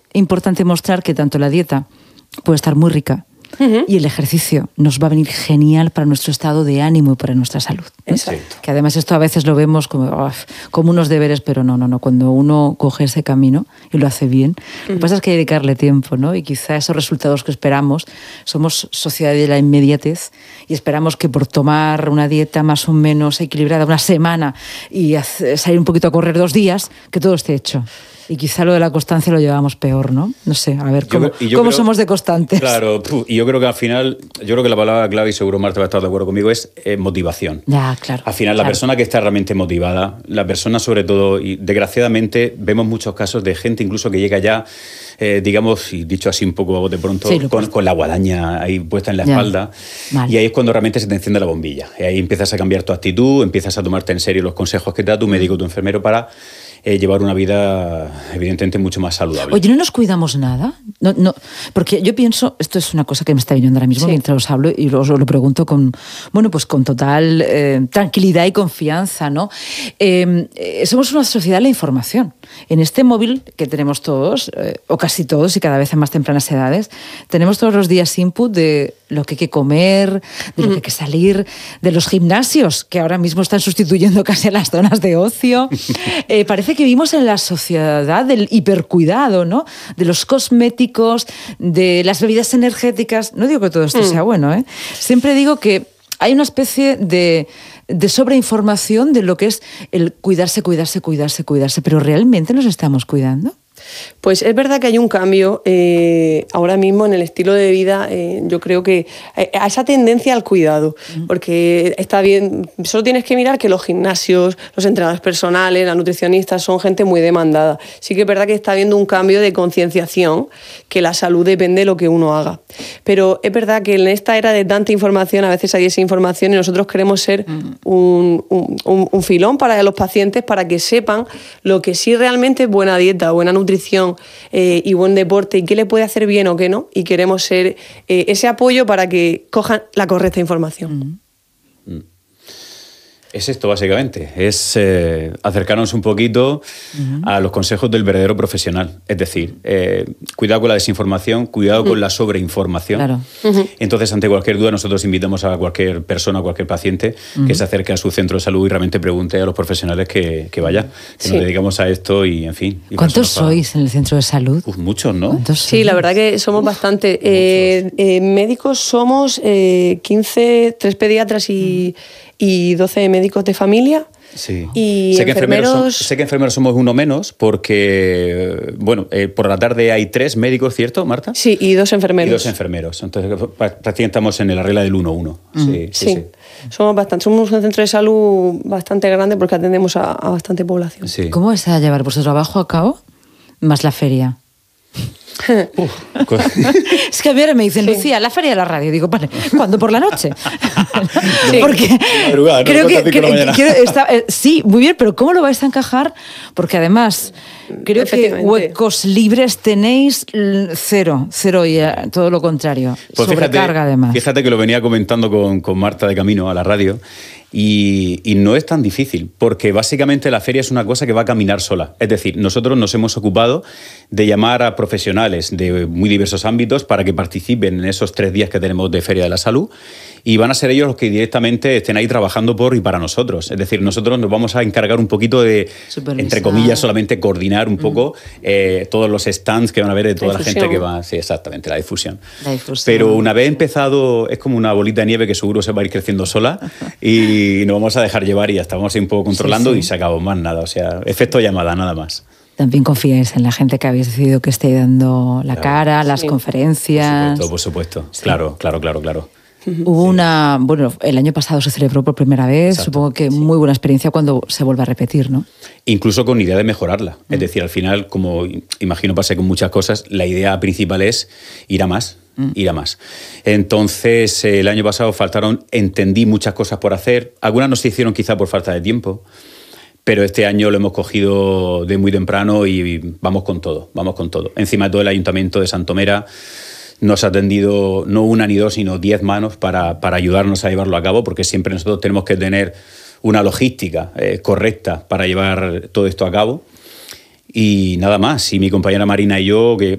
importante mostrar que tanto la dieta puede estar muy rica, y el ejercicio nos va a venir genial para nuestro estado de ánimo y para nuestra salud, ¿no? Exacto. Que además esto a veces lo vemos como unos deberes, pero no. Cuando uno coge ese camino y lo hace bien, lo que pasa es que hay que dedicarle tiempo, ¿no? Y quizá esos resultados que esperamos, somos sociedad de la inmediatez y esperamos que por tomar una dieta más o menos equilibrada una semana y salir un poquito a correr 2 días, que todo esté hecho. Y quizá lo de la constancia lo llevamos peor, ¿no? No sé, a ver, ¿cómo somos de constantes? Claro, y yo creo que al final, la palabra clave, y seguro Marta va a estar de acuerdo conmigo, es motivación. Ya, claro. Al final, la persona que está realmente motivada, la persona sobre todo, y desgraciadamente vemos muchos casos de gente incluso que llega ya, digamos, y dicho así un poco a bote pronto, sí, con la guadaña ahí puesta en la espalda. Vale. Y ahí es cuando realmente se te enciende la bombilla. Y ahí empiezas a cambiar tu actitud, empiezas a tomarte en serio los consejos que te da tu médico, tu enfermero para llevar una vida evidentemente mucho más saludable. Oye, ¿no nos cuidamos nada? No, porque yo pienso, esto es una cosa que me está viniendo ahora mismo mientras os hablo y os lo pregunto con total tranquilidad y confianza, ¿no? Somos una sociedad de la información. En este móvil que tenemos todos, o casi todos y cada vez a más tempranas edades, tenemos todos los días input de lo que hay que comer, de lo que hay que salir, de los gimnasios, que ahora mismo están sustituyendo casi a las zonas de ocio. Parece que vivimos en la sociedad del hipercuidado, ¿no? De los cosméticos, de las bebidas energéticas. No digo que todo esto sea bueno, ¿eh? Siempre digo que hay una especie de sobreinformación de lo que es el cuidarse, pero ¿realmente nos estamos cuidando? Pues es verdad que hay un cambio ahora mismo en el estilo de vida, yo creo que a esa tendencia al cuidado, porque está bien, solo tienes que mirar que los gimnasios, los entrenadores personales, las nutricionistas son gente muy demandada. Sí que es verdad que está habiendo un cambio de concienciación, que la salud depende de lo que uno haga. Pero es verdad que en esta era de tanta información, a veces hay desinformación y nosotros queremos ser un filón para los pacientes para que sepan lo que sí realmente es buena dieta, buena nutrición, y buen deporte y qué le puede hacer bien o qué no, y queremos ser ese apoyo para que cojan la correcta información. Es esto básicamente, es acercarnos un poquito a los consejos del verdadero profesional, es decir, cuidado con la desinformación, cuidado con la sobreinformación. Claro. Entonces, ante cualquier duda, nosotros invitamos a cualquier persona, a cualquier paciente que se acerque a su centro de salud y realmente pregunte a los profesionales que vaya, que nos dedicamos a esto y, en fin. Y ¿cuántos sois en el centro de salud? Pues muchos, ¿no? Sí, la verdad que somos bastante. Médicos somos 15, 3 pediatras y 12 médicos de familia. Sí. Y sé que enfermeros somos uno menos porque, por la tarde hay 3 médicos, ¿cierto, Marta? Sí, y 2 enfermeros. Y 2 enfermeros. Entonces, prácticamente estamos en la regla del 1-1. Sí. Somos un centro de salud bastante grande porque atendemos a bastante población. Sí. ¿Cómo es a llevar vuestro trabajo a cabo más la feria? Es que a mí ahora me dicen, Lucía, la feria de la radio. Digo, vale, ¿cuándo? ¿Por la noche? Porque creo que sí, muy bien, pero ¿cómo lo vais a encajar? Porque además creo que huecos libres tenéis cero y todo lo contrario. Pues sobrecarga además. Fíjate que lo venía comentando con Marta de camino a la radio. Y no es tan difícil, porque básicamente la feria es una cosa que va a caminar sola. Es decir, nosotros nos hemos ocupado de llamar a profesionales de muy diversos ámbitos para que participen en esos 3 días que tenemos de Feria de la Salud, y van a ser ellos los que directamente estén ahí trabajando por y para nosotros. Es decir, nosotros nos vamos a encargar un poquito de, entre comillas, solamente coordinar un poco todos los stands que van a haber de toda la gente que va. Sí, exactamente, la difusión. Pero una vez empezado, es como una bolita de nieve que seguro se va a ir creciendo sola y nos vamos a dejar llevar y ya está. Vamos a ir un poco controlando y se acabó, más nada. O sea, efecto llamada, nada más. También confíais en la gente que habéis decidido que esté dando la cara, las conferencias. Por supuesto. Sí. Claro. Hubo el año pasado se celebró por primera vez. Exacto. Supongo que muy buena experiencia cuando se vuelve a repetir, ¿no? Incluso con idea de mejorarla. Es decir, al final, como imagino pasa con muchas cosas, la idea principal es ir a más. Entonces, el año pasado entendí muchas cosas por hacer. Algunas no se hicieron quizá por falta de tiempo, pero este año lo hemos cogido de muy temprano y vamos con todo. Encima de todo, el Ayuntamiento de Santomera nos ha atendido no 1 ni 2, sino 10 manos para ayudarnos a llevarlo a cabo, porque siempre nosotros tenemos que tener una logística correcta para llevar todo esto a cabo. Y nada más, y mi compañera Marina y yo, que